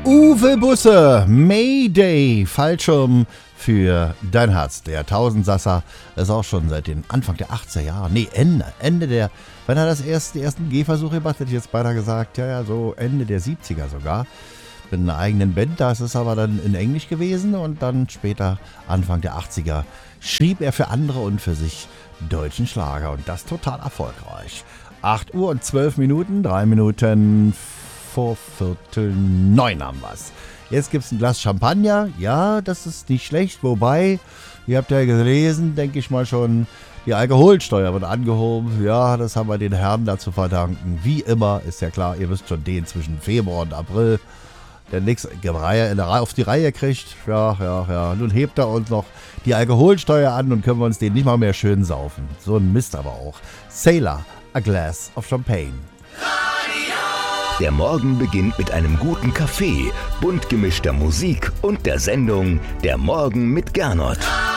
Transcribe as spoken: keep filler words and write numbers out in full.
Uwe Busse, Mayday, Fallschirm für dein Herz. Der Tausendsasser ist auch schon seit den Anfang der achtziger Jahre, nee, Ende, Ende der, wenn er das erste, die ersten Gehversuche gemacht, hätte ich jetzt beinahe gesagt, ja, ja, so Ende der siebziger sogar, mit einer eigenen Band, das ist aber dann in Englisch gewesen und dann später, Anfang der achtziger, schrieb er für andere und für sich deutschen Schlager und das total erfolgreich. acht Uhr und zwölf Minuten, drei Minuten vor Viertel neun haben wir's. Jetzt gibt's ein Glas Champagner. Ja, das ist nicht schlecht. Wobei, ihr habt ja gelesen, denke ich mal schon, die Alkoholsteuer wird angehoben. Ja, das haben wir den Herren dazu verdanken. Wie immer, ist ja klar, ihr wisst schon, den zwischen Februar und April, der nichts auf die Reihe kriegt. Ja, ja, ja. Nun hebt er uns noch die Alkoholsteuer an und können wir uns den nicht mal mehr schön saufen. So ein Mist aber auch. Sailor, a glass of champagne. Der Morgen beginnt mit einem guten Kaffee, bunt gemischter Musik und der Sendung Der Morgen mit Gernot.